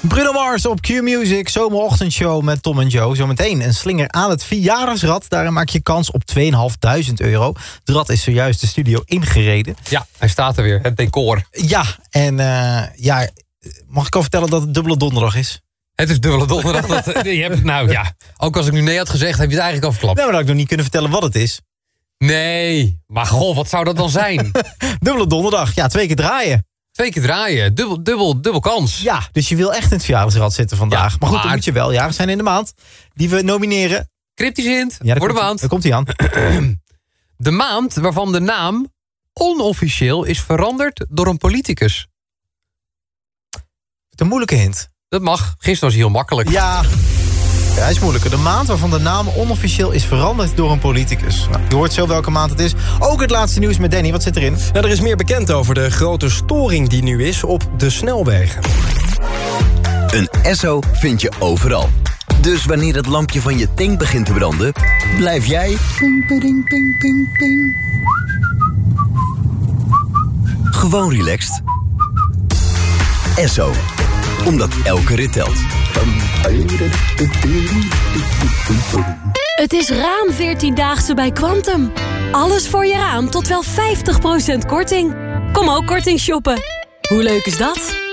Bruno Mars op Q-Music, zomerochtendshow met Tom en Joe. Zometeen een slinger aan het verjaardagsrad. Daarin maak je kans op €2.500. Het rad is zojuist de studio ingereden. Ja, hij staat er weer, het decor. Ja, en mag ik al vertellen dat het dubbele donderdag is? Het is dubbele donderdag. Ook als ik nu nee had gezegd, heb je het eigenlijk al verklapt. Nou, maar dat ik nog niet kunnen vertellen wat het is. Nee, maar goh, wat zou dat dan zijn? Dubbele donderdag, ja, 2 keer draaien. 2 keer draaien, dubbel kans. Ja, dus je wil echt in het verjaardagsrad zitten vandaag. Ja, maar goed, dan moet je wel jarig zijn in de maand die we nomineren. Cryptisch hint, Ja, voor de maand. Daar komt hij aan. De maand waarvan de naam onofficieel is veranderd door een politicus. De moeilijke hint. Dat mag, gisteren was hij heel makkelijk. Ja, hij is moeilijker. De maand waarvan de naam onofficieel is veranderd door een politicus. Nou, je hoort zo welke maand het is. Ook het laatste nieuws met Danny. Wat zit erin? Nou, er is meer bekend over de grote storing die nu is op de snelwegen. Een Esso vind je overal. Dus wanneer het lampje van je tank begint te branden, blijf jij ping, ping, ping, ping, ping. Gewoon relaxed. Esso. Omdat elke rit telt. Het is raam 14-daagse bij Quantum. Alles voor je raam tot wel 50% korting. Kom ook korting shoppen. Hoe leuk is dat?